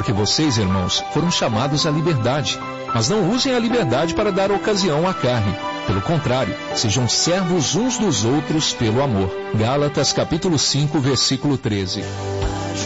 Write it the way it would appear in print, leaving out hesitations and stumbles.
Porque vocês, irmãos, foram chamados à liberdade. Mas não usem a liberdade para dar ocasião à carne. Pelo contrário, sejam servos uns dos outros pelo amor. Gálatas capítulo 5, versículo 13.